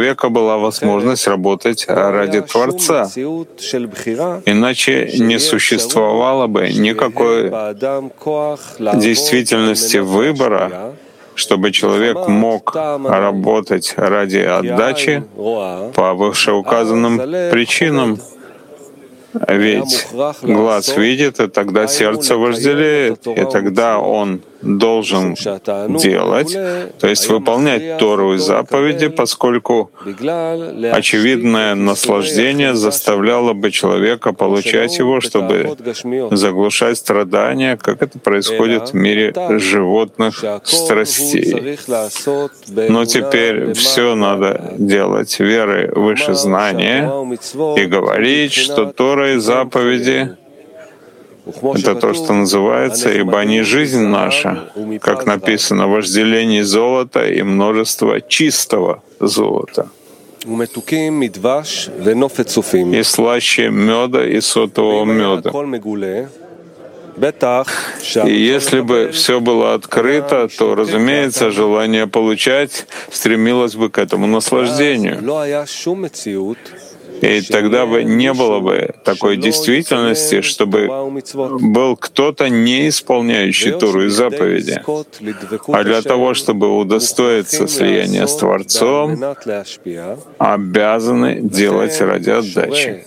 человека была возможность работать ради Творца. Иначе не существовало бы никакой действительности выбора, чтобы человек мог работать ради отдачи по вышеуказанным причинам. Ведь глаз видит, и тогда сердце вожделеет, и тогда он должен делать, то есть выполнять Тору и заповеди, поскольку очевидное наслаждение заставляло бы человека получать его, чтобы заглушать страдания, как это происходит в мире животных страстей. Но теперь все надо делать верой выше знания и говорить, что Тора и заповеди — это то, что называется, ибо они жизнь наша, как написано, вожделение золота и множество чистого золота. И слаще меда и сотового меда. И если бы все было открыто, то, разумеется, желание получать стремилось бы к этому наслаждению. И тогда бы не было бы такой действительности, чтобы был кто-то, не исполняющий Тору и заповеди. А для того, чтобы удостоиться слияния с Творцом, обязаны делать ради отдачи.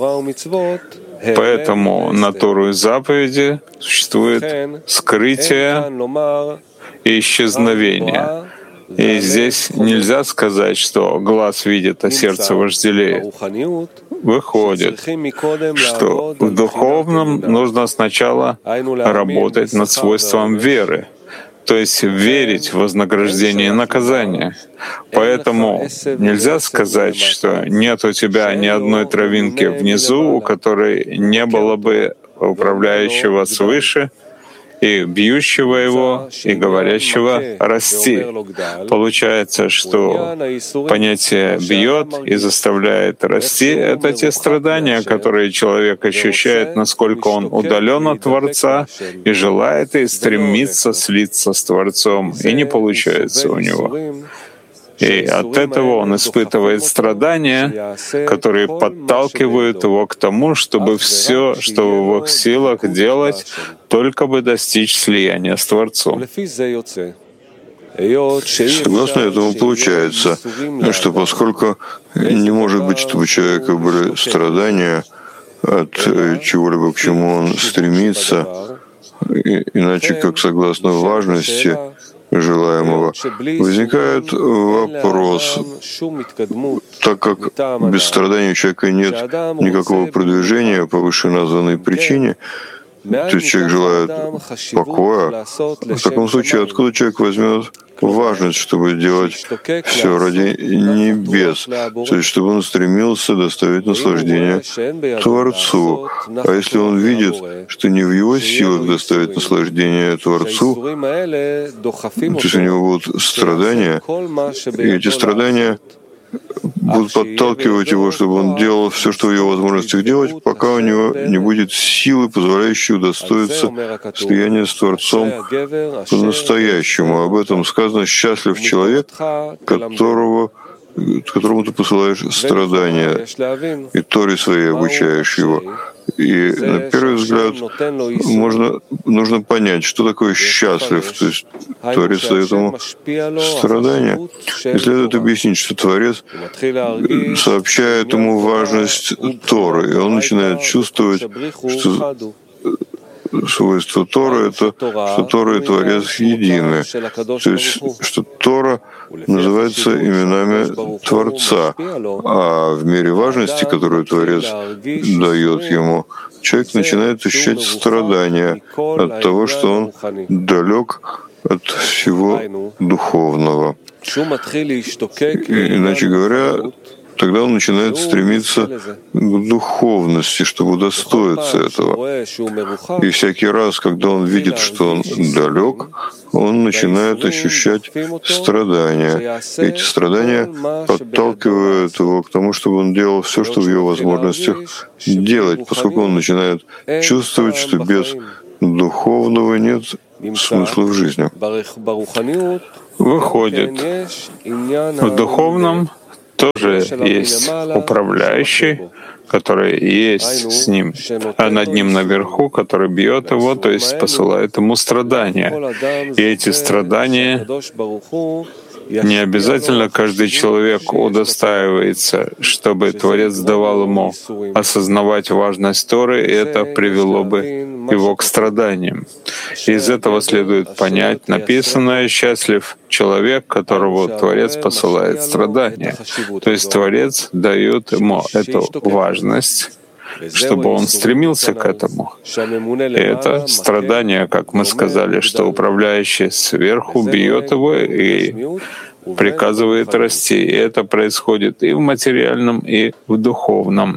Поэтому на Тору и заповеди существует скрытие и исчезновение. И здесь нельзя сказать, что глаз видит, а сердце вожделеет. Выходит, что в духовном нужно сначала работать над свойством веры, то есть верить в вознаграждение и наказание. Поэтому нельзя сказать, что нет у тебя ни одной травинки внизу, у которой не было бы управляющего свыше, и бьющего его, и говорящего «расти». Получается, что понятие «бьет» и заставляет расти — это те страдания, которые человек ощущает, насколько он удален от Творца и желает и стремится слиться с Творцом, и не получается у него. И от этого он испытывает страдания, которые подталкивают его к тому, чтобы все, что в его силах делать, только бы достичь слияния с Творцом. Согласно этому получается, что поскольку не может быть, чтобы у человека были страдания от чего-либо, к чему он стремится, иначе как согласно важности желаемого, возникает вопрос, так как без страдания у человека нет никакого продвижения по вышеназванной причине, то есть человек желает покоя, в таком случае откуда человек возьмет важность, чтобы делать все ради небес, то есть чтобы он стремился доставить наслаждение Творцу. А если он видит, что не в его силах доставить наслаждение Творцу, то есть у него будут страдания, и эти страдания будут подталкивать его, чтобы он делал все, что в его возможностях делать, пока у него не будет силы, позволяющей удостоиться слияния с Творцом по-настоящему. Об этом сказано: «Счастлив человек, которому ты посылаешь страдания, и Торе своей обучаешь его». И на первый взгляд нужно понять, что такое счастлив. То есть Творец дает ему страдания. И следует объяснить, что Творец сообщает ему важность Торы, и он начинает чувствовать, что свойство Торы — это что Тора и Творец едины. То есть, что Тора называется именами Творца, а в мере важности, которую Творец дает ему, человек начинает ощущать страдания от того, что он далек от всего духовного. Иначе говоря, тогда он начинает стремиться к духовности, чтобы удостоиться этого. И всякий раз, когда он видит, что он далек, он начинает ощущать страдания. Эти страдания подталкивают его к тому, чтобы он делал все, что в его возможностях делать, поскольку он начинает чувствовать, что без духовного нет смысла в жизни. Выходит, в духовном тоже есть управляющий, который есть с ним, а над ним наверху, который бьет его, то есть посылает ему страдания. И эти страдания не обязательно каждый человек удостаивается, чтобы Творец давал ему осознавать важность Торы, и это привело бы его к страданиям. Из этого следует понять написанное: «Счастлив человек, которого Творец посылает страдания». То есть Творец дает ему эту важность, чтобы он стремился к этому. И это страдание, как мы сказали, что управляющий сверху бьет его и приказывает расти. И это происходит и в материальном, и в духовном.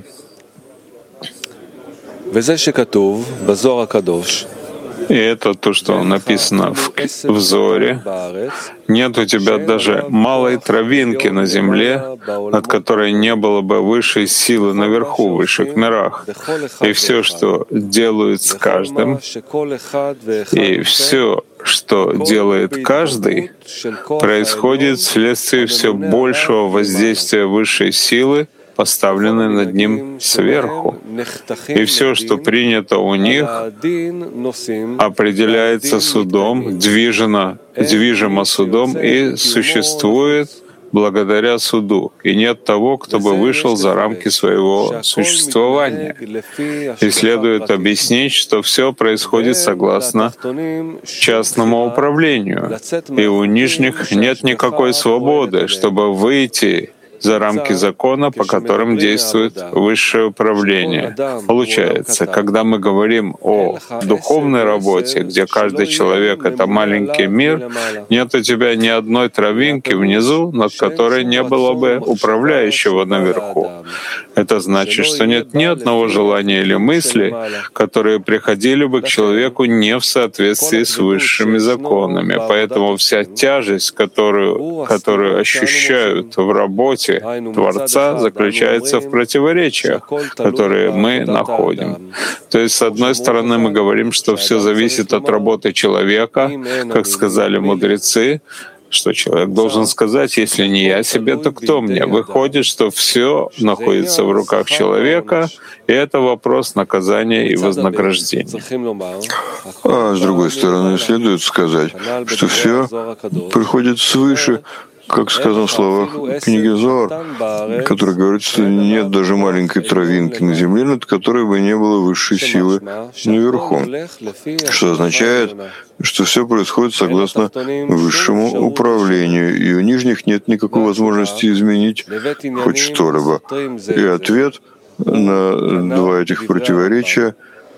И это то, что написано в Зоре. Нет у тебя даже малой травинки на земле, от которой не было бы высшей силы наверху, в высших мирах. И все, что делают с каждым, и все, что делает каждый, происходит вследствие все большего воздействия высшей силы, поставлены над ним сверху. И все, что принято у них, определяется судом, движимо судом и существует благодаря суду. И нет того, кто бы вышел за рамки своего существования. И следует объяснить, что все происходит согласно частному управлению. И у нижних нет никакой свободы, чтобы выйти за рамки закона, по которым действует высшее управление. Получается, когда мы говорим о духовной работе, где каждый человек — это маленький мир, нет у тебя ни одной травинки внизу, над которой не было бы управляющего наверху. Это значит, что нет ни одного желания или мысли, которые приходили бы к человеку не в соответствии с высшими законами. Поэтому вся тяжесть, которую ощущают в работе Творца, заключается в противоречиях, которые мы находим. То есть, с одной стороны, мы говорим, что все зависит от работы человека, как сказали мудрецы, что человек должен сказать: если не я себе, то кто мне? Выходит, что все находится в руках человека, и это вопрос наказания и вознаграждения. А с другой стороны, следует сказать, что все приходит свыше, как сказано в словах книги Зоар, который говорит, что нет даже маленькой травинки на земле, над которой бы не было высшей силы наверху, что означает, что все происходит согласно высшему управлению, и у нижних нет никакой возможности изменить хоть что-либо. И ответ на два этих противоречия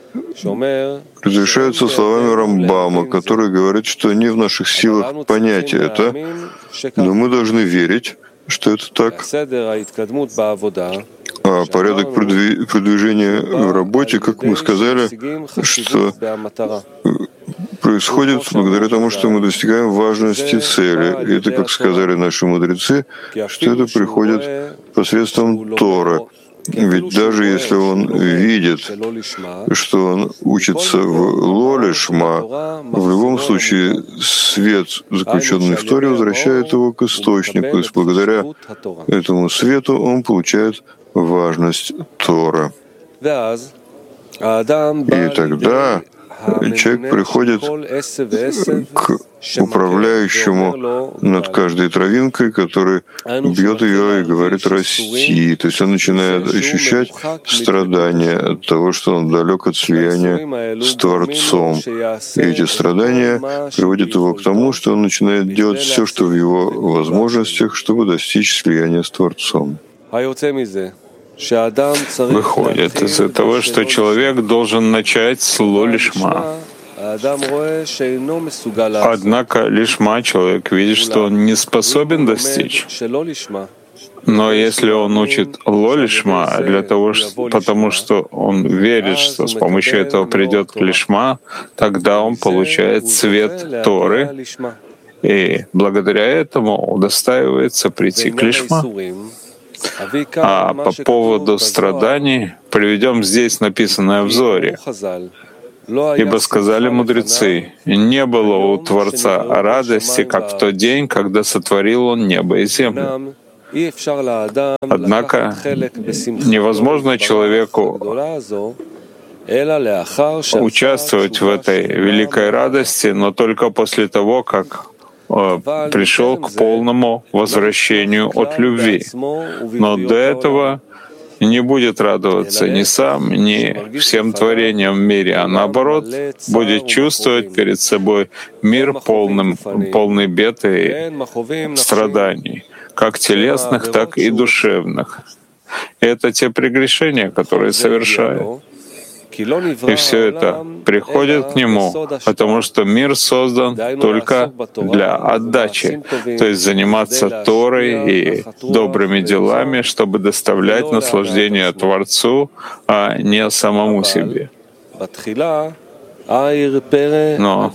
разрешаются словами Рамбама, который говорит, что не в наших силах понять это, но мы должны верить, что это так. А порядок продвижения в работе, как мы сказали, что происходит благодаря тому, что мы достигаем важности цели. И это, как сказали наши мудрецы, что это приходит посредством Торы. Ведь даже если он видит, что он учится в Лолишма, в любом случае свет, заключенный в Торе, возвращает его к источнику. То есть благодаря этому свету он получает важность Торы. И тогда человек приходит к управляющему над каждой травинкой, который бьет ее и говорит «расти». То есть он начинает ощущать страдания от того, что он далек от слияния с Творцом. И эти страдания приводят его к тому, что он начинает делать все, что в его возможностях, чтобы достичь слияния с Творцом. Выходит из этого, что человек должен начать с Лолишма. Однако лишма человек видит, что он не способен достичь. Но если он учит Лолишма потому что он верит, что с помощью этого придет к лишма, тогда он получает свет Торы, и благодаря этому удостаивается прийти к лишма. А по поводу страданий приведем здесь написанное в Зоре. Ибо сказали мудрецы: не было у Творца радости, как в тот день, когда сотворил Он небо и землю. Однако невозможно человеку участвовать в этой великой радости, но только после того, как пришел к полному возвращению от любви. Но до этого не будет радоваться ни сам, ни всем творениям в мире, а наоборот, будет чувствовать перед собой мир полный бед и страданий, как телесных, так и душевных. И это те прегрешения, которые совершают. И все это приходит к Нему, потому что мир создан только для отдачи, то есть заниматься Торой и добрыми делами, чтобы доставлять наслаждение Творцу, а не самому себе. Но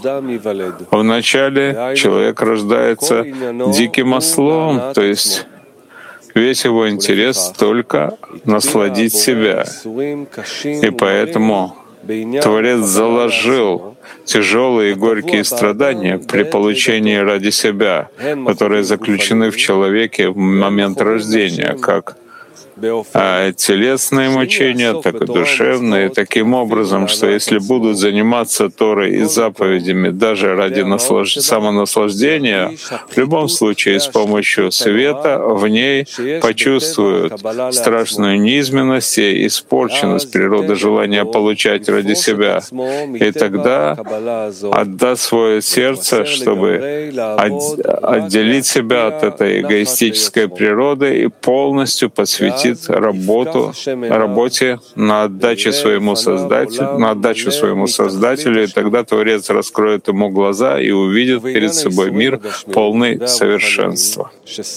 вначале человек рождается диким ослом, то есть весь его интерес только насладить себя. И поэтому Творец заложил тяжелые и горькие страдания при получении ради себя, которые заключены в человеке в момент рождения, как телесные мучения, так и душевные, таким образом, что если будут заниматься Торой и заповедями даже ради самонаслаждения, в любом случае с помощью света в ней почувствуют страшную низменность и испорченность природы желания получать ради себя. И тогда отдаст свое сердце, чтобы отделить себя от этой эгоистической природы и полностью посвятить работе на отдачу своему Создателю, и тогда Творец раскроет ему глаза и увидит перед собой мир полный совершенства.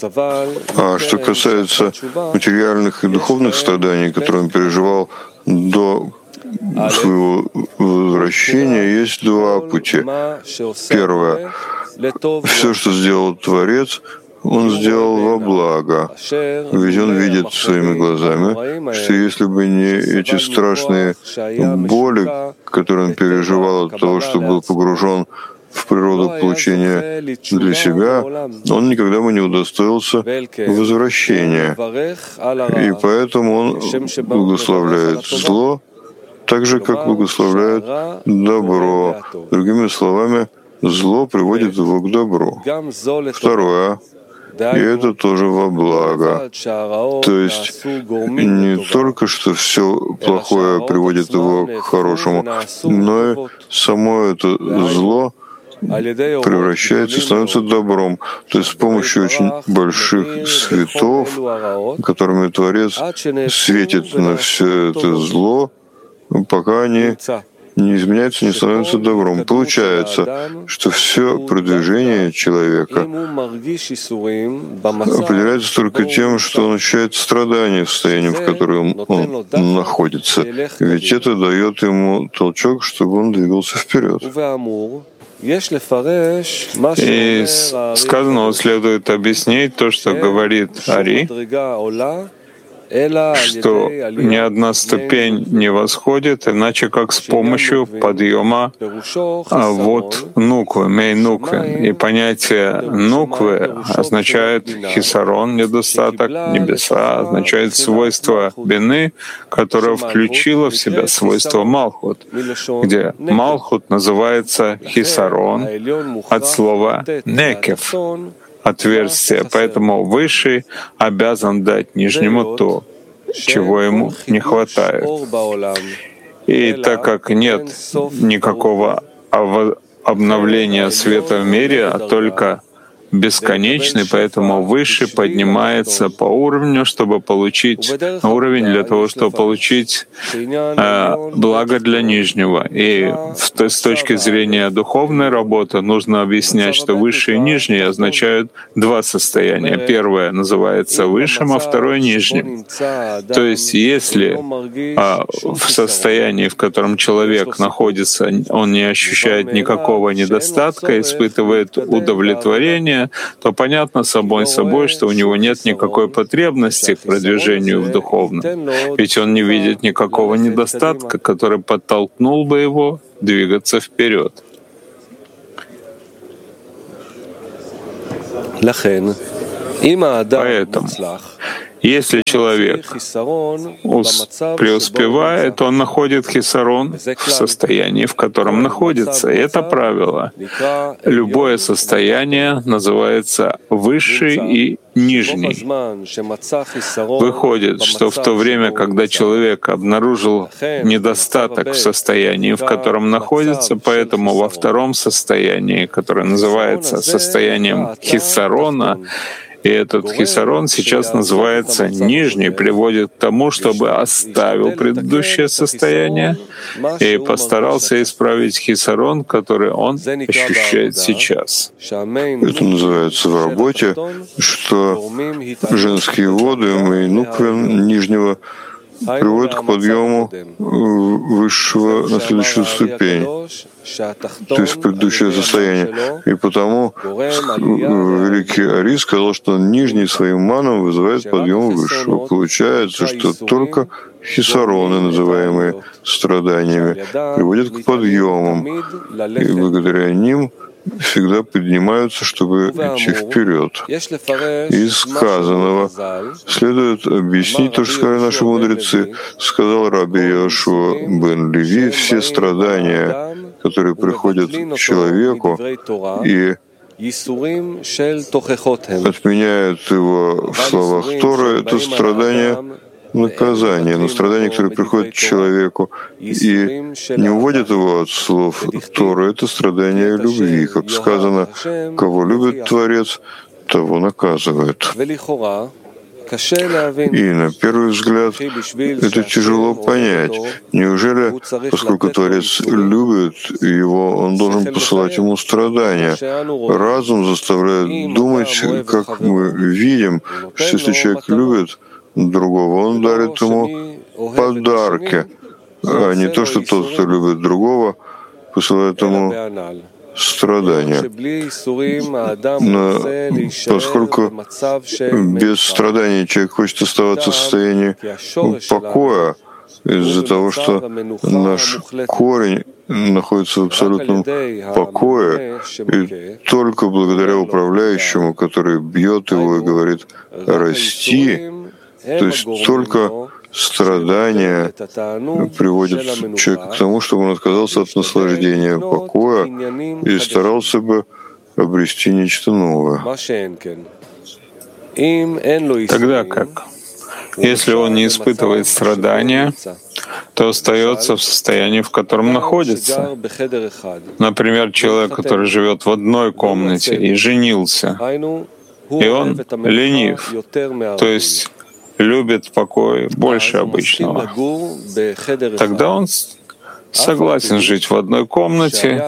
А что касается материальных и духовных страданий, которые он переживал до своего возвращения, есть два пути. Первое. Все, что сделал Творец, он сделал во благо, ведь он видит своими глазами, что если бы не эти страшные боли, которые он переживал от того, что был погружен в природу получения для себя, он никогда бы не удостоился возвращения. И поэтому он благословляет зло, так же, как благословляет добро. Другими словами, зло приводит его к добру. Второе. И это тоже во благо. То есть не только, что все плохое приводит его к хорошему, но и само это зло превращается, становится добром. То есть с помощью очень больших светов, которыми Творец светит на все это зло, пока они не изменяется, не становится добром. Получается, что все продвижение человека определяется только тем, что он ощущает страдания в состоянии, в котором он находится. Ведь это дает ему толчок, чтобы он двигался вперед. И сказанного следует объяснить то, что говорит Ари, что ни одна ступень не восходит, иначе как с помощью подъема нуквы, мей-нуквы. И понятие нуквы означает хисарон, недостаток, небеса, означает свойство бины, которое включило в себя свойство малхут, где малхут называется хисарон от слова некев, отверстие, поэтому Высший обязан дать Нижнему то, чего ему не хватает. И так как нет никакого обновления света в мире, а только бесконечный, поэтому Высший поднимается по уровню, чтобы получить уровень для того, чтобы получить благо для Нижнего. И с точки зрения духовной работы нужно объяснять, что Высший и Нижний означают два состояния. Первое называется Высшим, а второе — Нижним. То есть если в состоянии, в котором человек находится, он не ощущает никакого недостатка, испытывает удовлетворение, то понятно собой, что у него нет никакой потребности к продвижению в духовном. Ведь он не видит никакого недостатка, который подтолкнул бы его двигаться вперед. Поэтому, если человек преуспевает, он находит хисарон в состоянии, в котором находится. И это правило. Любое состояние называется высший и нижний. Выходит, что в то время, когда человек обнаружил недостаток в состоянии, в котором находится, поэтому во втором состоянии, которое называется состоянием хисарона, и этот хисарон сейчас называется нижний, приводит к тому, чтобы оставил предыдущее состояние и постарался исправить хисарон, который он ощущает сейчас. Это называется в работе, что женские воды Мейнуквен нижнего приводят к подъему высшего на следующую ступень, то есть предыдущее состояние. И потому великий Ари сказал, что нижний своим маном вызывает подъем высшего. Получается, что только хисароны, называемые страданиями, приводят к подъемам, и благодаря ним всегда поднимаются, чтобы идти вперед. Из сказанного следует объяснить то, что сказали наши мудрецы. Сказал Раби Йошуа бен Леви, все страдания, которые приходят к человеку и отменяют его в словах Торы, это страдания наказания, но страдания, которые приходят к человеку и не уводят его от слов Торы, это страдания любви. Как сказано, кого любит Творец, того наказывает. И на первый взгляд это тяжело понять. Неужели, поскольку Творец любит его, он должен посылать ему страдания? Разум заставляет думать, как мы видим, что если человек любит другого, он дарит ему подарки, а не то, что тот, кто любит другого, посылает ему страдания. Но поскольку без страданий человек хочет оставаться в состоянии покоя, из-за того, что наш корень находится в абсолютном покое, и только благодаря управляющему, который бьет его и говорит «расти», то есть только страдания приводят человека к тому, чтобы он отказался от наслаждения покоя и старался бы обрести нечто новое. Тогда как? Если он не испытывает страдания, то остается в состоянии, в котором находится. Например, человек, который живет в одной комнате и женился, и он ленив, то есть любит покой больше обычного. Тогда он согласен жить в одной комнате,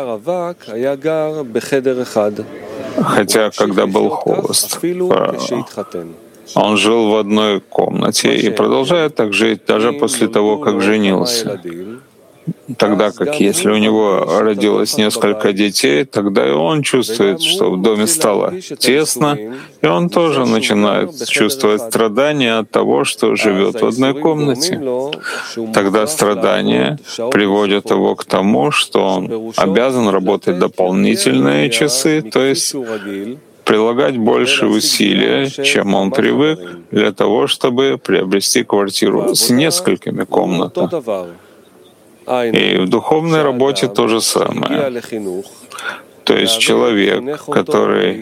хотя когда был холост, он жил в одной комнате и продолжает так жить даже после того, как женился. Тогда как если у него родилось несколько детей, тогда и он чувствует, что в доме стало тесно, и он тоже начинает чувствовать страдания от того, что живет в одной комнате. Тогда страдания приводят его к тому, что он обязан работать дополнительные часы, то есть прилагать больше усилия, чем он привык, для того, чтобы приобрести квартиру с несколькими комнатами. И в духовной работе то же самое. То есть человек, который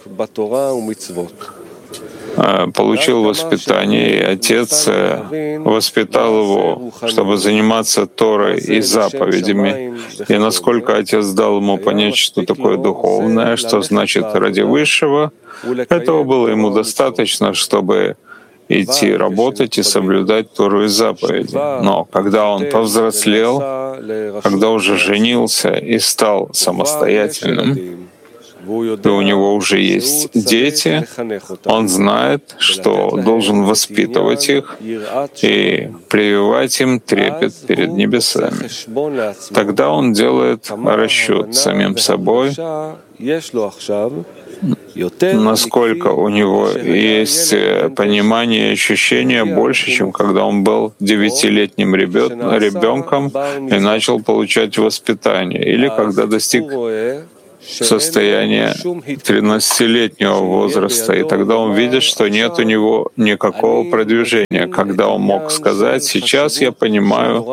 получил воспитание, и отец воспитал его, чтобы заниматься Торой и заповедями. И насколько отец дал ему понять, что такое духовное, что значит ради высшего, этого было ему достаточно, чтобы идти работать и соблюдать Тору и заповеди. Но когда он повзрослел, когда уже женился и стал самостоятельным, и у него уже есть дети, он знает, что должен воспитывать их и прививать им трепет перед небесами. Тогда он делает расчет самим собой, насколько у него есть понимание и ощущение больше, чем когда он был 9-летним ребенком и начал получать воспитание, или когда достиг состояние 13-летнего возраста, и тогда он видит, что нет у него никакого продвижения, когда он мог сказать: «Сейчас я понимаю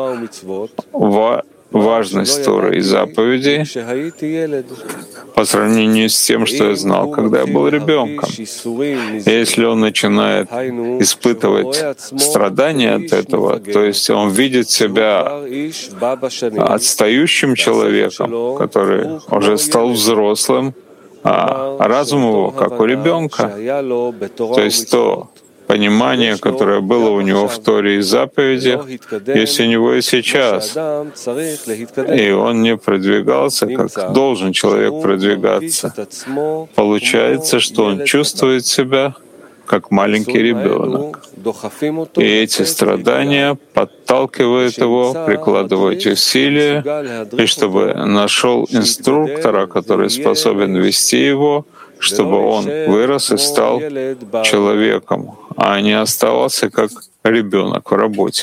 важность Торы и заповедей по сравнению с тем, что я знал, когда я был ребенком». И если он начинает испытывать страдания от этого, то есть он видит себя отстающим человеком, который уже стал взрослым, а разум его как у ребенка. То есть то понимание, которое было у него в Торе и заповедях, есть у него и сейчас. И он не продвигался, как должен человек продвигаться. Получается, что он чувствует себя как маленький ребенок. И эти страдания подталкивают его прикладывать усилия, и чтобы нашел инструктора, который способен вести его, чтобы он вырос и стал человеком, а не оставался как ребенок в работе.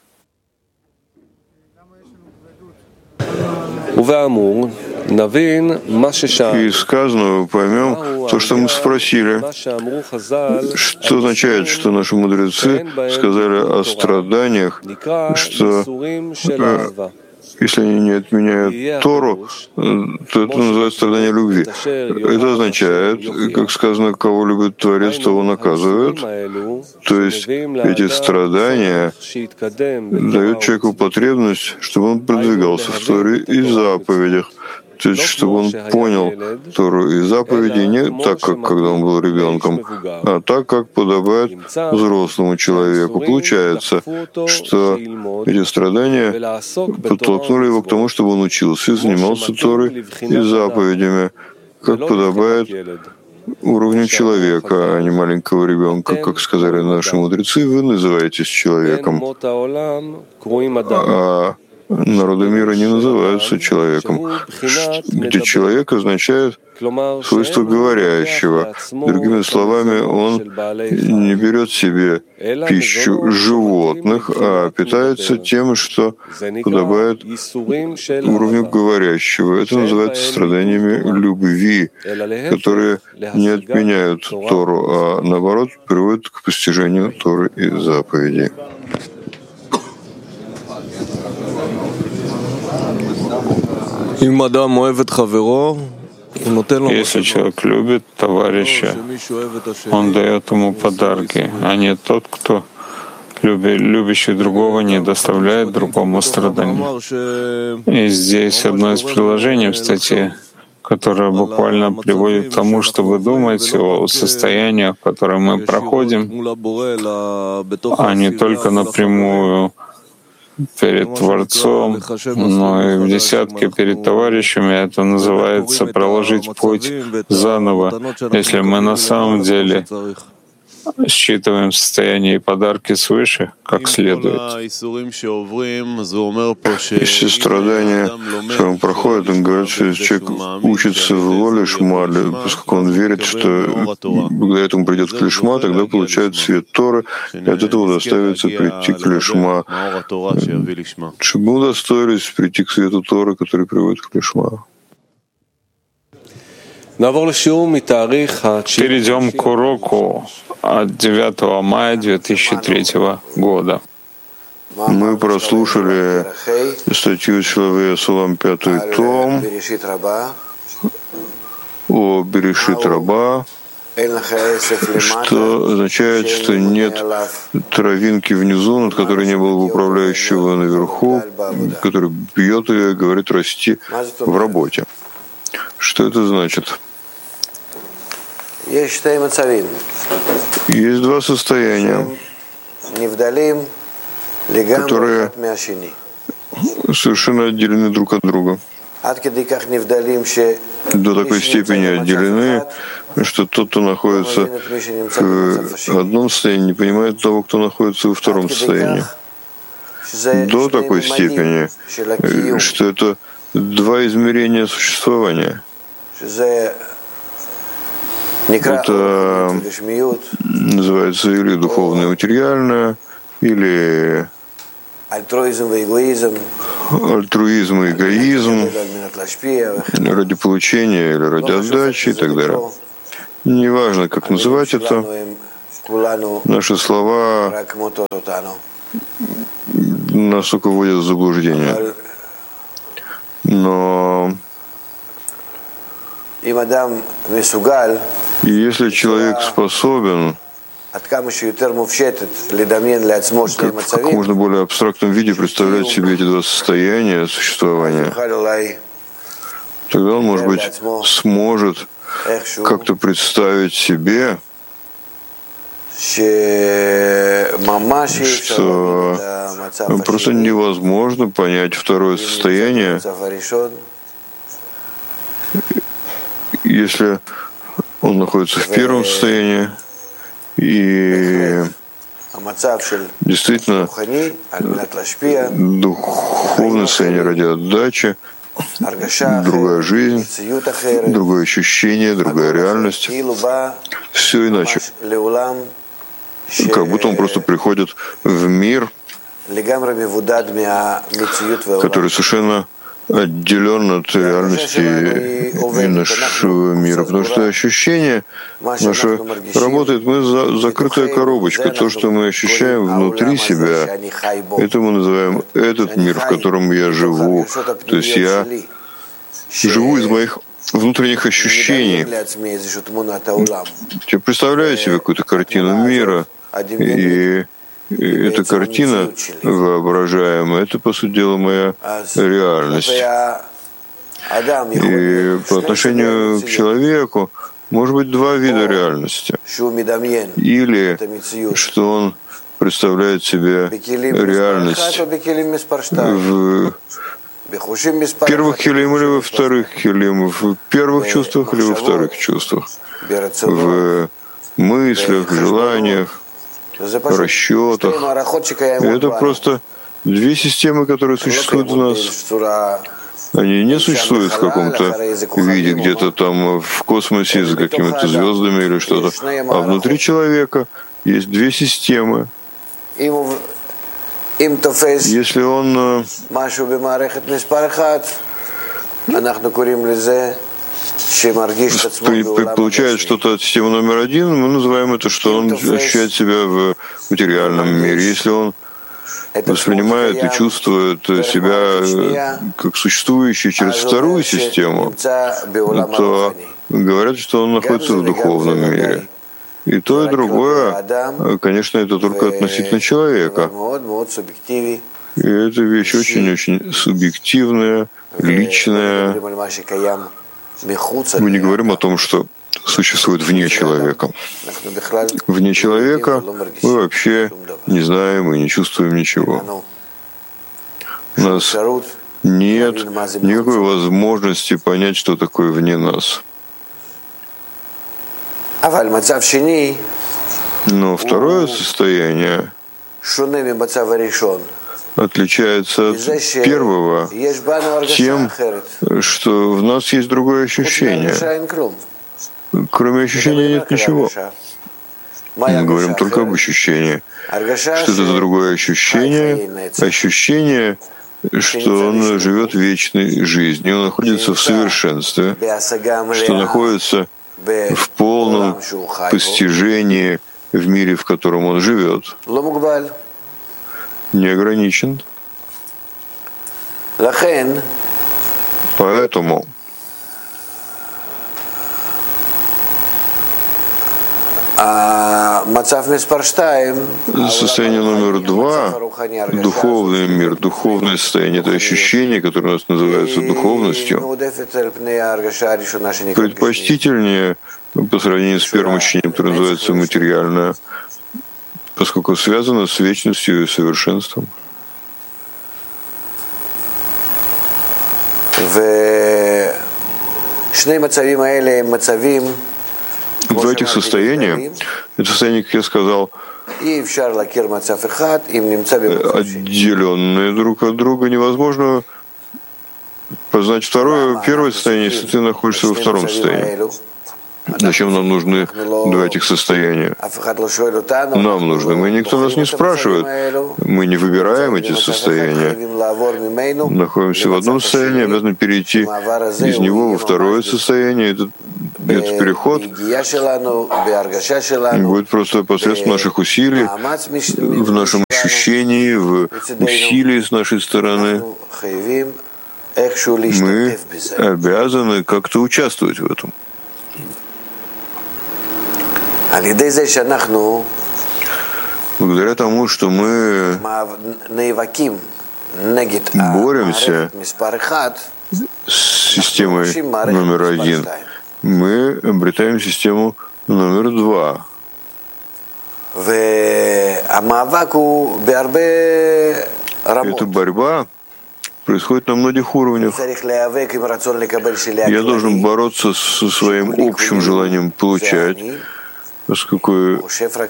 И из сказанного поймем то, что мы спросили. Что означает, что наши мудрецы сказали о страданиях, что если они не отменяют Тору, то это называется страдание любви. Это означает, как сказано, кого любит Творец, того наказывают. То есть эти страдания дают человеку потребность, чтобы он продвигался в Торе и заповедях. То есть, чтобы он понял Тору и заповеди не так, как когда он был ребенком, а так, как подобает взрослому человеку. Получается, что эти страдания подтолкнули его к тому, чтобы он учился и занимался Торой и заповедями, как подобает уровню человека, а не маленького ребенка. Как сказали наши мудрецы, вы называетесь человеком, а народы мира не называются человеком, где человек означает свойство говорящего. Другими словами, он не берет себе пищу животных, а питается тем, что подобает уровню говорящего. Это называется страданиями любви, которые не отменяют Тору, а наоборот приводят к постижению Торы и заповедей. Если человек любит товарища, он дает ему подарки, а не тот, кто любящий другого не доставляет другому страдания. И здесь одно из приложений в статье, которое буквально приводит к тому, чтобы думать о состояниях, которые мы проходим, а не только напрямую перед Творцом, но и в десятке перед товарищами. Это называется проложить путь заново, если мы на самом деле считываем состояние и подарки свыше как следует. Если страдания, которые он проходит, он говорит, что если человек учится в воле Шмале, поскольку он верит, что благодаря этому придет к Лишма, тогда получает свет Торы, и от этого удостоится прийти к Лишма. Чтобы мы удостоились прийти к свету Торы, который приводит к Лишма. Перейдем к уроку от 9 мая 2003 года. Мы прослушали статью Шилавея Сулам 5-й том о Берешит Раба, что означает, что нет травинки внизу, над которой не было бы управляющего наверху, который бьет ее и говорит расти в работе. Что это значит? Есть два состояния, которые совершенно отделены друг от друга. До такой степени отделены, что тот, кто находится в одном состоянии, не понимает того, кто находится во втором состоянии. До такой степени, что это два измерения существования. Это называется или духовное материальное, или альтруизм и эгоизм ради получения или ради отдачи и так далее. Неважно, как называть это, наши слова нас только вводят в заблуждение. Но если человек способен как можно более абстрактном виде представлять себе эти два состояния существования, тогда он, может быть, сможет как-то представить себе, что просто невозможно понять второе состояние, если он находится в первом состоянии, и действительно духовное состояние ради отдачи, другая жизнь, другое ощущение, другая реальность, все иначе. Как будто он просто приходит в мир, который совершенно отделен от реальности и нашего мира. Потому что ощущение наше работает, мы закрытая коробочка. То, что мы ощущаем внутри себя, это мы называем этот мир, в котором я живу. То есть я живу из моих внутренних ощущений. Я представляю себе какую-то картину мира, и эта картина воображаемая, это, по сути дела, моя реальность. И по отношению к человеку может быть два вида реальности. Или что он представляет себе реальность в первых хилим или во вторых хилим, в первых чувствах или во вторых чувствах, в мыслях, желаниях, расчетах. Это просто две системы, которые существуют у нас. Они не существуют в каком-то виде, где-то там в космосе за какими-то звездами или что-то. А внутри человека есть две системы. Если он получает что-то от системы номер один, мы называем это, что он ощущает себя в материальном мире. Если он воспринимает и чувствует себя как существующий через вторую систему, то говорят, что он находится в духовном мире. И то, и другое, конечно, это только относительно человека. И это вещь очень-очень субъективная, личная. Мы не говорим о том, что существует вне человека. Вне человека мы вообще не знаем и не чувствуем ничего. У нас нет никакой возможности понять, что такое вне нас. Но второе состояние отличается от первого тем, что в нас есть другое ощущение. Кроме ощущения нет ничего. Мы говорим только об ощущении. Что это за другое ощущение? Ощущение, что он живет вечной жизнью, он находится в совершенстве, что находится в полном постижении в мире, в котором он живет, не ограничен. Поэтому состояние номер два, духовный мир, духовное состояние, это ощущение, которое у нас называется духовностью, предпочтительнее по сравнению с первым ощущением, которое называется материальное, поскольку связано с вечностью и совершенством. Два этих состояния, это состояние, как я сказал, отделенные друг от друга, невозможно познать первое состояние, если ты находишься во втором состоянии. Зачем нам нужны два этих состояния? Нам нужны. Никто нас не спрашивает. Мы не выбираем эти состояния. Находимся в одном состоянии, обязаны перейти из него во второе состояние. Этот переход будет просто посредством наших усилий, в нашем ощущении, в усилии с нашей стороны. Мы обязаны как-то участвовать в этом. Благодаря тому, что мы боремся с системой номер один, мы обретаем систему номер два. Эта борьба происходит на многих уровнях. Я должен бороться со своим общим желанием получать, поскольку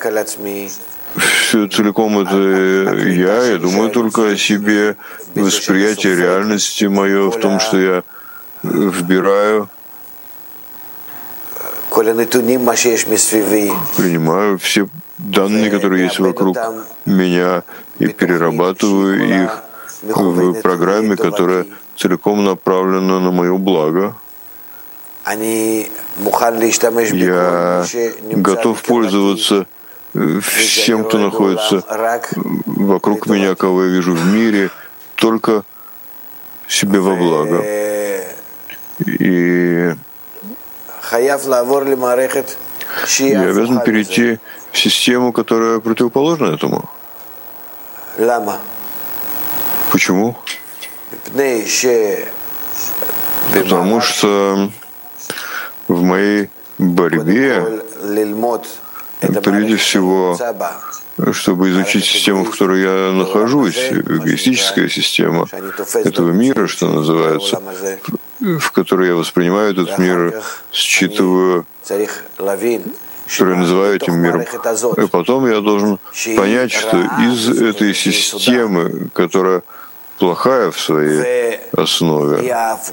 все целиком это я думаю только о себе, восприятие реальности мое в том, что я вбираю, принимаю все данные, которые есть вокруг меня, и перерабатываю их в программе, которая целиком направлена на мое благо. Я готов пользоваться всем, кто находится вокруг меня, кого я вижу в мире, только себе во благо. И я обязан перейти в систему, которая противоположна этому. Почему? Потому что в моей борьбе, прежде всего, чтобы изучить систему, в которой я нахожусь, эгоистическая система этого мира, что называется, в которой я воспринимаю этот мир, считываю, который называю этим миром. И потом я должен понять, что из этой системы, которая плохая в своей основе,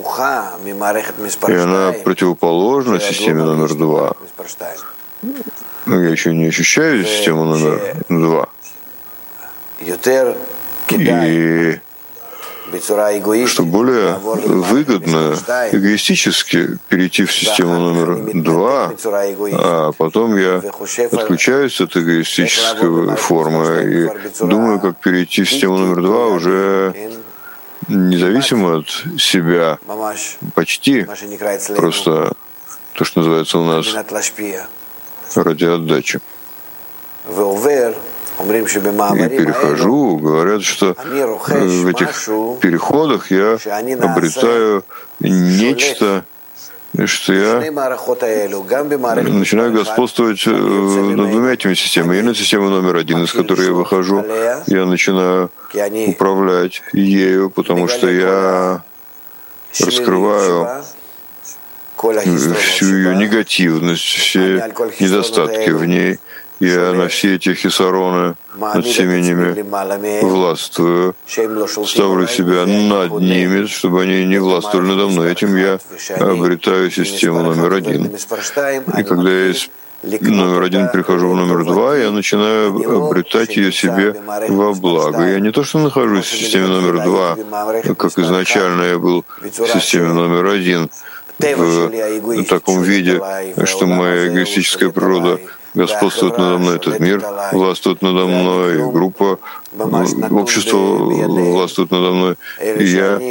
и она противоположна системе номер два. Я еще не ощущаю систему номер два. И что более выгодно эгоистически перейти в систему номер два, а потом я отключаюсь от эгоистической формы и думаю, как перейти в систему номер два уже независимо от себя, почти просто то, что называется у нас ради отдачи. И перехожу, говорят, что в этих переходах я обретаю нечто, что я начинаю господствовать над двумя этими системами. И над системой номер один, из которой я выхожу, я начинаю управлять ею, потому что я раскрываю всю ее негативность, все недостатки в ней. Я на все эти хисароны над всеми ними властвую, ставлю себя над ними, чтобы они не властвовали надо мной. Этим я обретаю систему номер один. И когда я из номер один перехожу в номер два, я начинаю обретать ее себе во благо. Я не то, что нахожусь в системе номер два, как изначально я был в системе номер один, в таком виде, что моя эгоистическая природа господствует надо мной, этот мир властвует надо мной, группа, общество властвует надо мной, и я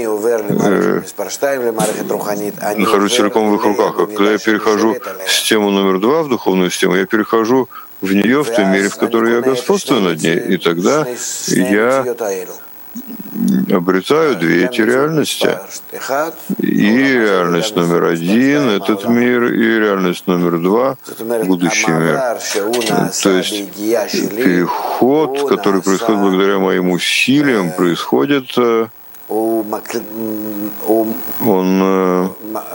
нахожусь целиком в их руках. А когда я перехожу в систему номер два, в духовную систему, я перехожу в нее, в том мире, в котором я господствую над ней, и тогда я обретаю две эти реальности. И реальность номер один — этот мир, и реальность номер два — будущий мир. То есть переход, который происходит благодаря моим усилиям, происходит, он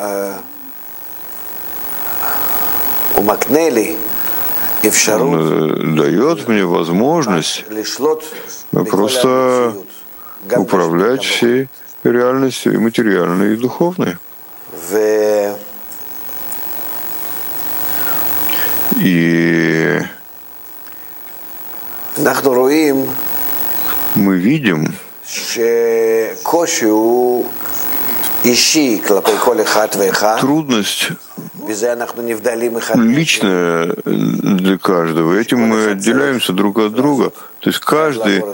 дает мне возможность просто управлять всей реальностью, и материальной, и духовной. И мы видим, трудность личная для каждого. Этим мы отделяемся друг от друга. То есть каждый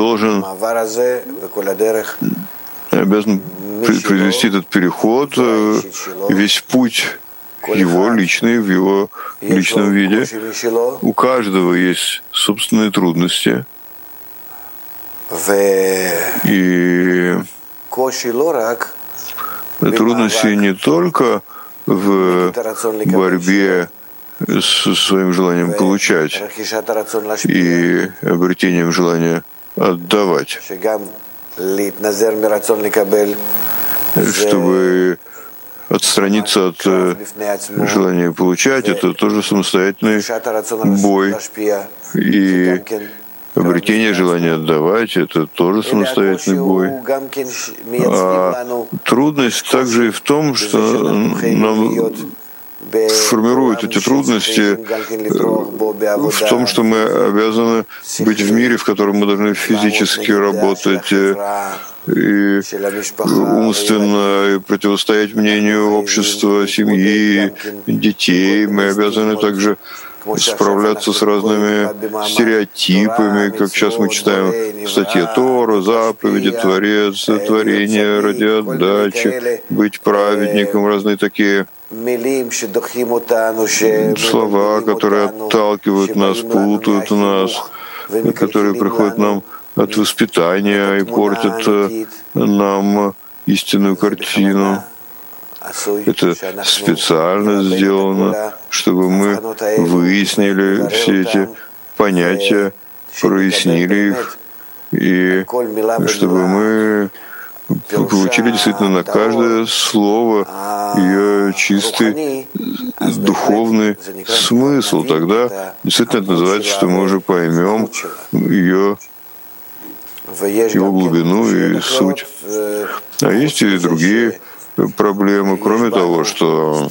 обязан произвести этот переход, весь путь его личный, в его личном виде. У каждого есть собственные трудности. И трудности не только в борьбе со своим желанием получать и обретением желания отдавать, чтобы отстраниться от желания получать, это тоже самостоятельный бой. И обретение желания отдавать — это тоже самостоятельный бой. А трудность также и в том, что нам формируют эти трудности в том, что мы обязаны быть в мире, в котором мы должны физически работать и умственно противостоять мнению общества, семьи, детей. Мы обязаны также справляться с разными стереотипами, как сейчас мы читаем в статье Тора, заповеди, Творец, творение ради отдачи, быть праведником, разные такие слова, которые отталкивают нас, путают нас, которые приходят нам от воспитания и портят нам истинную картину. Это специально сделано, чтобы мы выяснили все эти понятия, прояснили их, и чтобы мы получили действительно на каждое слово ее чистый духовный смысл. Тогда действительно это называется, что мы уже поймем его глубину и суть. А есть и другие проблемы, кроме того, что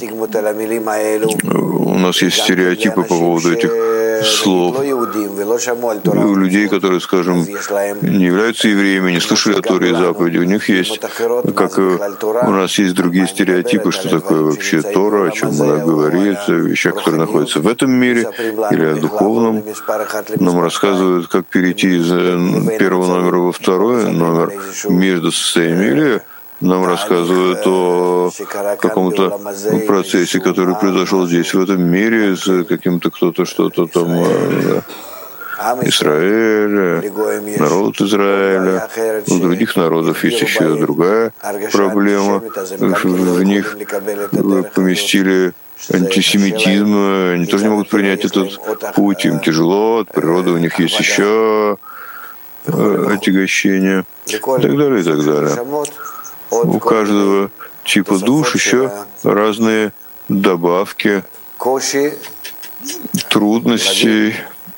у нас есть стереотипы по поводу этих слов. У людей, которые, скажем, не являются евреями, не слышали о Торе и заповеди, у них есть, как у нас есть другие стереотипы, что такое вообще Тора, о чем она говорит, о вещах, которые находятся в этом мире или о духовном. Нам рассказывают, как перейти из первого номера во второй номер между состояниями, или нам рассказывают о каком-то процессе, который произошел здесь, в этом мире, с каким-то кто-то, что-то там, Израиль, народ Израиля. У других народов есть еще другая проблема. В них поместили антисемитизм, они тоже не могут принять этот путь, им тяжело, от природы у них есть еще отягощение, и так далее, и так далее. У каждого типа душ еще разные добавки, трудностей,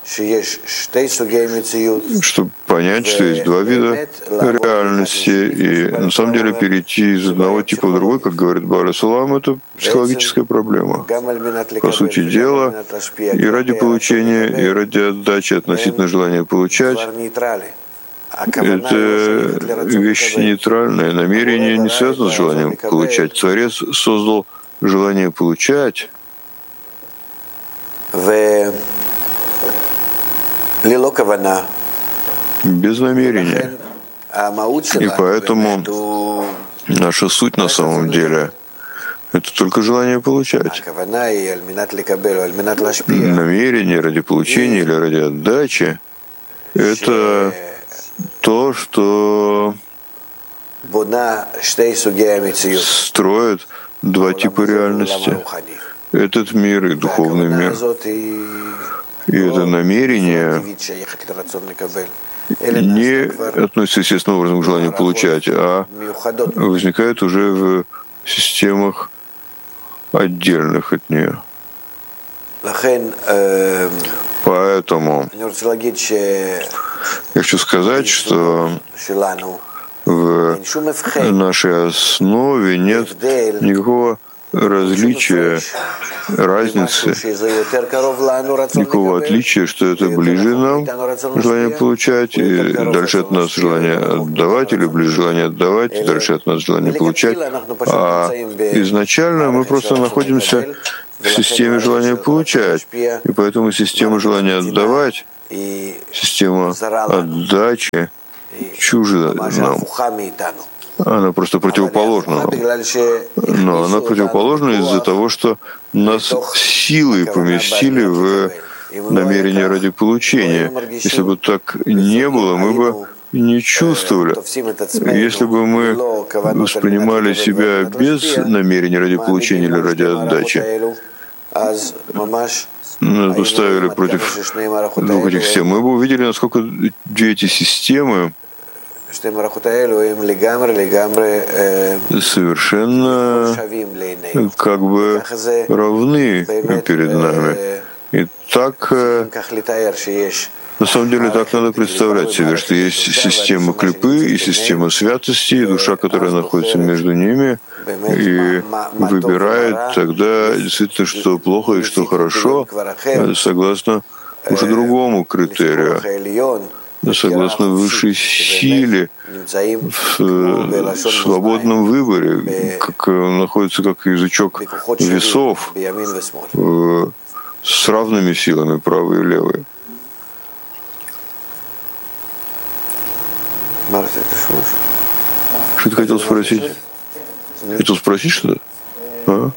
чтобы понять, что есть два вида реальности, и на самом деле перейти из одного типа в другой, как говорит Бааль ха-Сулам, это психологическая проблема. По сути дела, и ради получения, и ради отдачи относительно желания получать, это вещь нейтральная. Намерение не связано с желанием получать. Творец создал желание получать без намерения. И поэтому наша суть на самом деле — это только желание получать. Намерение ради получения или ради отдачи — это то, что строит два типа реальности. Этот мир и духовный мир. И это намерение не относится естественным образом к желанию получать, а возникает уже в системах отдельных от нее. Поэтому я хочу сказать, что в нашей основе нет никакого различия, разницы, никакого отличия, что это ближе нам желание получать, и дальше от нас желание отдавать, или ближе желание отдавать, и дальше от нас желание получать. А изначально мы просто находимся в системе желания получать, и поэтому система желания отдавать, система отдачи чужда нам. Она просто противоположна нам. Но она противоположна из-за того, что нас силой поместили в намерение ради получения. Если бы так не было, мы бы не чувствовали. Если бы мы воспринимали себя без намерения ради получения или ради отдачи, нас бы ставили против двух этих систем, мы бы увидели, насколько две эти системы совершенно как бы равны перед нами. И так, на самом деле, так надо представлять себе, что есть система клипы и система святости, и душа, которая находится между ними, и выбирает тогда действительно, что плохо и что хорошо, согласно уже другому критерию, согласно высшей силе, в свободном выборе, как находится как язычок весов с равными силами, правой и левой. Что ты хотел спросить? Хотел спросить что-то? А?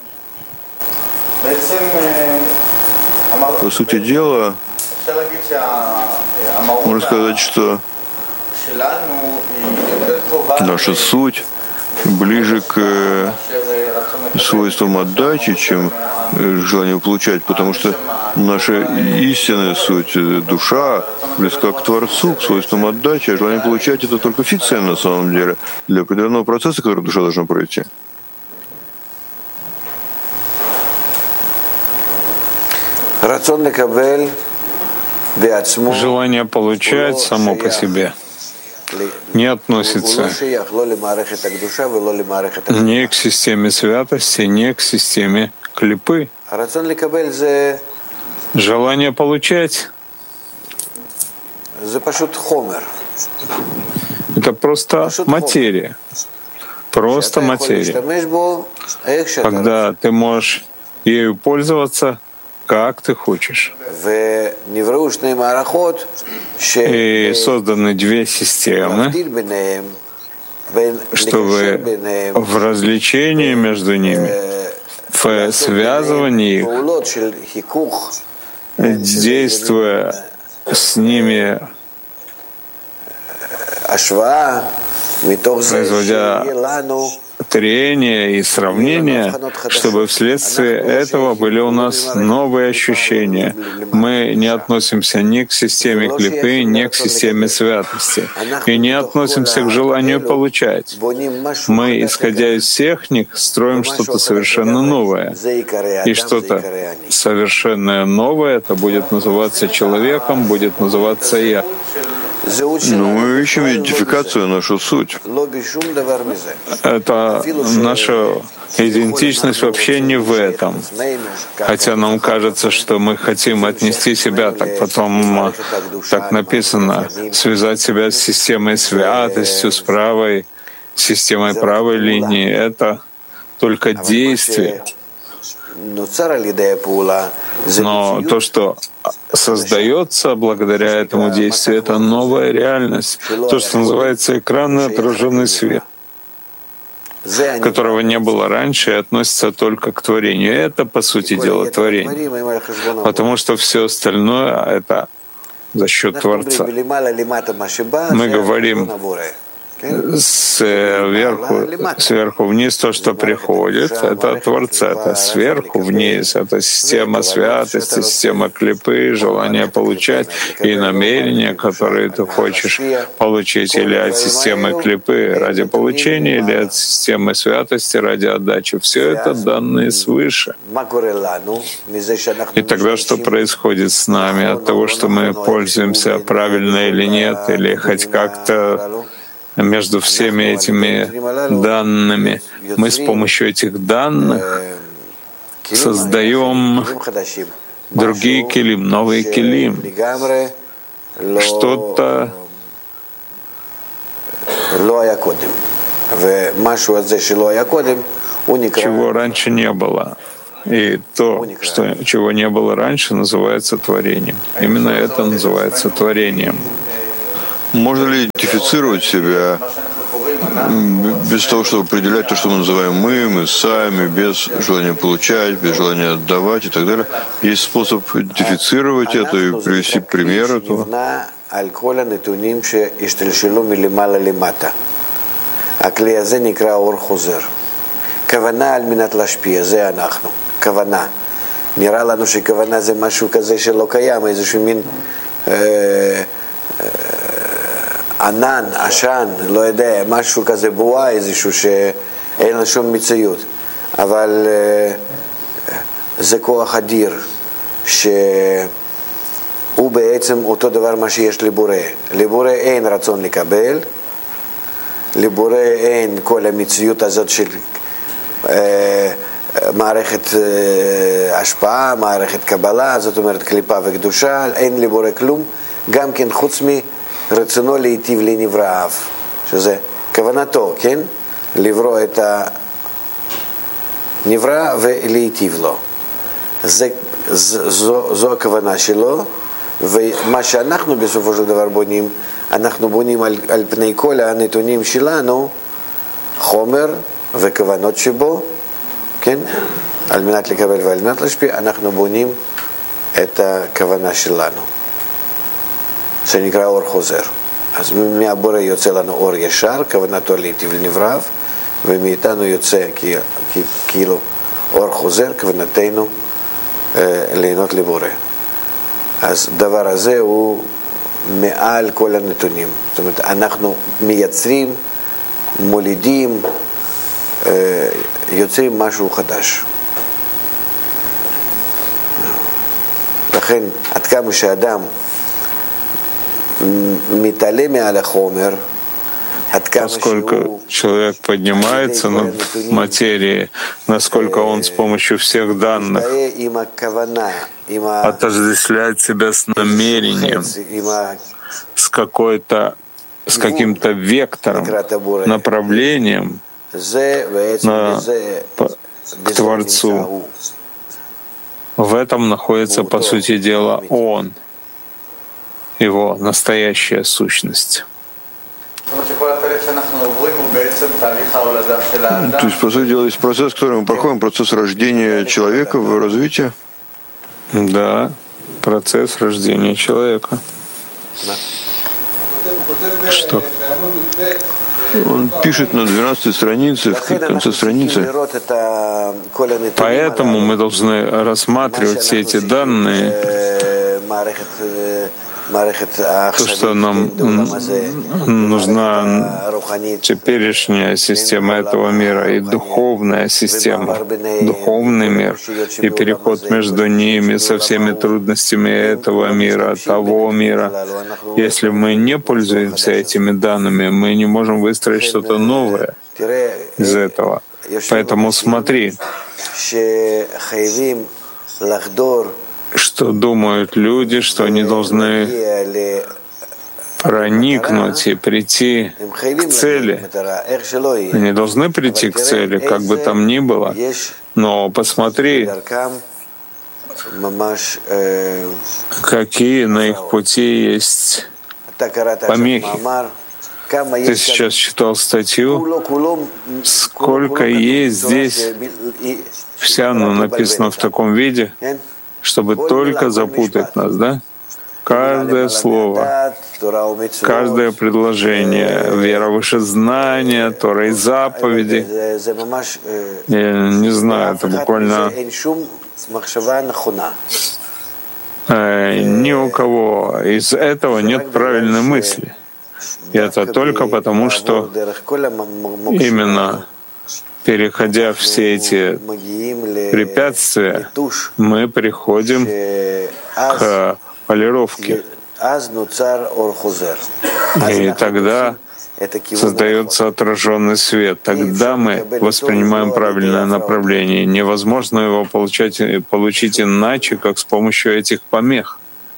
По сути дела, можно сказать, что наша суть ближе к свойствам отдачи, чем желанию получать, потому что наша истинная суть, душа, близка к Творцу, к свойствам отдачи, а желание получать — это только фикция на самом деле для определенного процесса, который душа должна пройти. Желание получать само по себе не относится ни к системе святости, ни к системе клипы. Желание получать — это просто материя. Просто материя. Когда ты можешь ею пользоваться, как ты хочешь. И созданы две системы, чтобы в развлечении между ними, в связывании их, действуя с ними, производя трение и сравнение, чтобы вследствие этого были у нас новые ощущения. Мы не относимся ни к системе клипы, ни к системе святости, и не относимся к желанию получать. Мы, исходя из техник, строим что-то совершенно новое. И что-то совершенно новое, это будет называться человеком, будет называться «я». Но мы ищем идентификацию, нашу суть. Это наша идентичность вообще не в этом. Хотя нам кажется, что мы хотим отнести себя, так потом так написано, связать себя с системой святостью, с правой, системой правой линии. Это только действие. Но то, что создается благодаря этому действию, это новая реальность, то, что называется экранный отраженный свет, которого не было раньше и относится только к творению. Это, по сути дела, творение. Потому что все остальное — это за счет Творца. Мы говорим сверху вниз то, что приходит, это от Творца. Это сверху вниз, это система святости, система клипы, желание получать и намерения, которые ты хочешь получить, или от системы клипы ради получения, или от системы святости ради отдачи. Все это данные свыше. И тогда что происходит с нами от того, что мы пользуемся правильно или нет, или хоть как-то между всеми этими данными? Мы с помощью этих данных создаем другие килим, новые килим, что-то, чего раньше не было. И то, чего не было раньше, называется творением. Именно это называется творением. Можно ли идентифицировать себя без того, чтобы определять то, что мы называем мы сами, без желания получать, без желания отдавать и так далее? Есть способ идентифицировать это и привести пример этого? כוונה על מנת להשפיע, זה אנחנו, כוונה. נראה לנו שכוונה זה משהו כזה שלא קיים, איזשהו מין ענן, עשן, לא יודע, משהו כזה בועה, איזשהו שאין לו שום מציאות. אבל זה כוח אדיר, שהוא בעצם אותו דבר מה שיש לבורא. לבורא אין רצון לקבל, לבורא אין כל המציאות הזאת של מערכת השפעה, מערכת קבלה, זאת אומרת קליפה וקדושה, אין לבורא כלום, גם כן חוץ מרצונו להיטיב לנבראיו, שזה כוונתו, כן? לברוא את הנברא ולהיטיב לו. זו הכוונה שלו, ומה שאנחנו בסופו של דבר בונים, אנחנו בונים על פני כל הנתונים שלנו, חומר וכוונות שבו, כן? על מנת לקבל ועל מנת להשפיע, אנחנו בונים את הכוונה שלנו, שנקרא אור חוזר. אז מהבורא יוצא לנו אור ישר, כוונתו להיטיב לנבראיו, ומאיתנו יוצא כאילו אור חוזר, כוונתנו ליהנות לבורא. אז דבר הזה הוא מעל כל הנתונים. זאת אומרת, אנחנו מייצרים, מולידים, יוצרים משהו חדש. לכן, עד כמה שאדם מתעלה מעל החומר, Поскольку человек поднимается над материей, насколько он с помощью всех данных отождествляет себя с намерением, с каким-то вектором, направлением к Творцу. В этом находится, по сути дела, Он, Его настоящая сущность. То есть, по сути дела, есть процесс, который мы проходим, процесс рождения человека, развития? Да, процесс рождения человека. Что? Он пишет на 12 странице, в конце страницы. Поэтому мы должны рассматривать все эти данные, то, что нам нужна теперешняя система этого мира и духовная система, духовный мир, и переход между ними со всеми трудностями этого мира, того мира. Если мы не пользуемся этими данными, мы не можем выстроить что-то новое из этого. Поэтому смотри, что думают люди, что они должны проникнуть и прийти к цели. Они должны прийти к цели, как бы там ни было, но посмотри, какие на их пути есть помехи. Ты сейчас читал статью, сколько есть здесь, вся она написана в таком виде, чтобы только запутать нас, да? Каждое слово, каждое предложение, вера выше знания, Тора и заповеди. Я не знаю, это буквально ни у кого из этого нет правильной мысли. И это только потому, что именно переходя все эти препятствия, мы приходим к полировке. И тогда создается отраженный свет. Тогда мы воспринимаем правильное направление. Невозможно его получить иначе, как с помощью этих помех.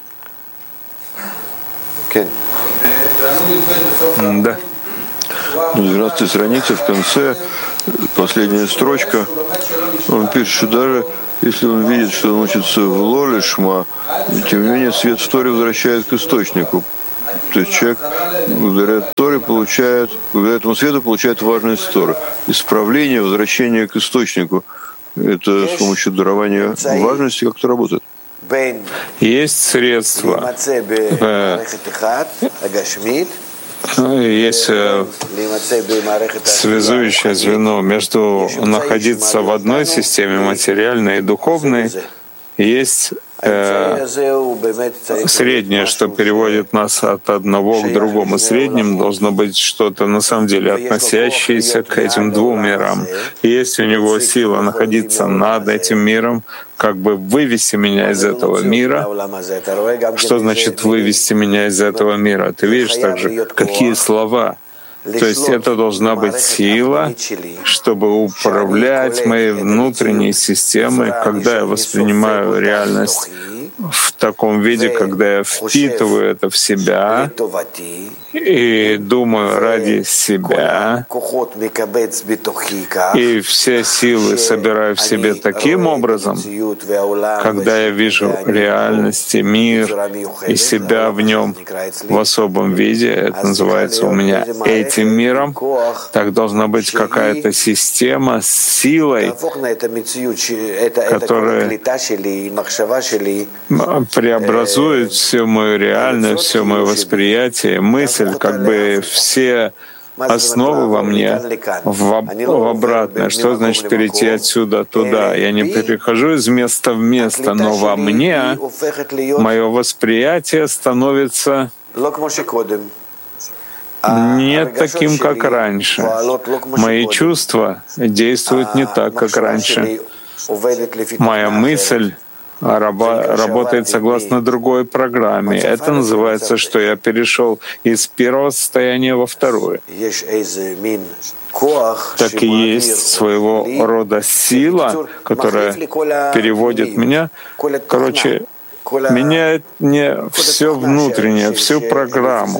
Да. 12 страница, в конце, последняя строчка, он пишет, что даже если он видит, что он учится в Лолишма, тем не менее свет в Торе возвращает к источнику. То есть человек благодаря Торе благодаря этому свету получает важность Торы. Исправление, возвращение к источнику — это с помощью дарования важности как-то работает. Есть средства, есть связующее звено между находиться в одной системе материальной и духовной, есть среднее, что переводит нас от одного к другому. Средним должно быть что-то на самом деле относящееся к этим двум мирам. И есть у него сила находиться над этим миром, как бы вывести меня из этого мира. Что значит вывести меня из этого мира? Ты видишь также, какие слова. То есть это должна быть сила, чтобы управлять моей внутренней системой, когда я воспринимаю реальность в таком виде, когда я впитываю это в себя и думаю ради себя, и все силы собираю в себе таким образом, когда я вижу реальность и мир и себя в нем в особом виде, это называется у меня этим миром, так должна быть какая-то система с силой, которая преобразует всю мою реальность, все мое восприятие, мысль, как бы все основы во мне в обратное. Что значит перейти отсюда туда? Я не перехожу из места в место, но во мне мое восприятие становится не таким, как раньше. Мои чувства действуют не так, как раньше. Моя мысль работает согласно другой программе. Это называется, что я перешел из первого состояния во второе. Так и есть своего рода сила, которая переводит меня. Короче, меняет мне все внутреннее, всю программу.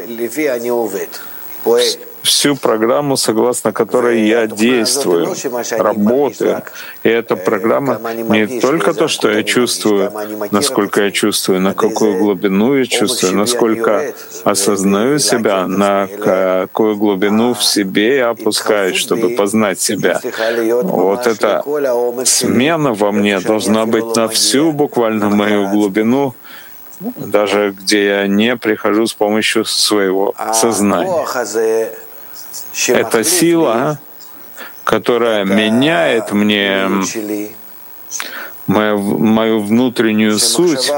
Всю программу, согласно которой я действую, работаю. И эта программа не только то, что я чувствую, насколько я чувствую, на какую глубину я чувствую, насколько осознаю себя, на какую глубину в себе я опускаюсь, чтобы познать себя. Вот эта смена во мне должна быть на всю буквально мою глубину, даже где я не прихожу с помощью своего сознания. Это сила, которая меняет мне мою внутреннюю суть.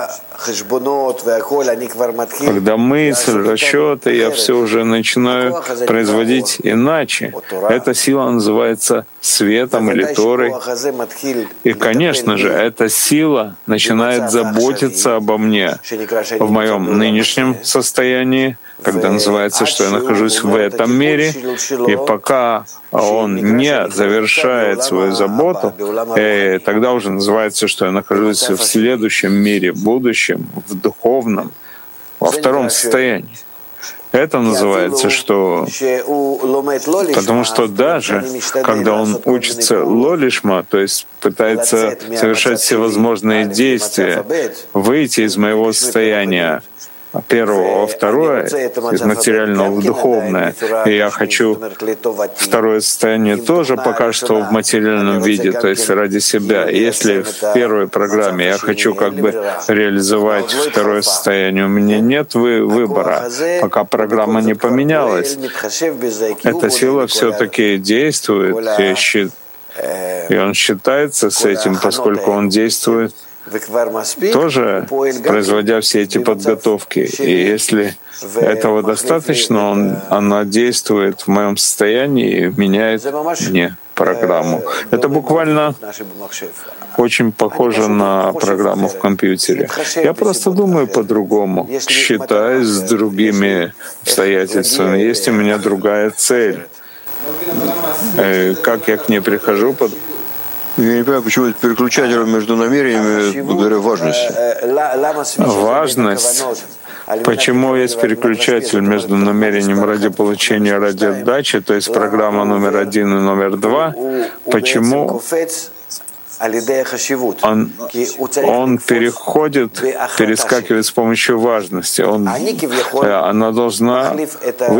Когда мысль, расчеты, я все уже начинаю производить иначе. Эта сила называется светом или Торой. И, конечно же, эта сила начинает заботиться обо мне в моем нынешнем состоянии, когда называется, что я нахожусь в этом мире, и пока он не завершает свою заботу, тогда уже называется, что я нахожусь в следующем мире, в будущем, в духовном, во втором состоянии. Это называется, что... Потому что даже когда он учится лолишма, то есть пытается совершать всевозможные действия, выйти из моего состояния первого во второе, из материального в духовное. И я хочу второе состояние тоже пока что в материальном виде, то есть ради себя. И если в первой программе я хочу как бы реализовать второе состояние, у меня нет выбора, пока программа не поменялась. Эта сила все-таки действует, и он считается с этим, поскольку он действует тоже производя все эти подготовки. И если этого достаточно, она действует в моем состоянии и меняет мне программу. Это буквально очень похоже на программу в компьютере. Я просто думаю по-другому, считаюсь с другими обстоятельствами. Есть у меня другая цель. Как я к ней прихожу? Я не понимаю, почему это переключатель между намерениями благодаря важности. Важность. Почему есть переключатель между намерением ради получения, ради отдачи, то есть программа номер 1 и номер 2? Почему он перескакивает с помощью важности? Она должна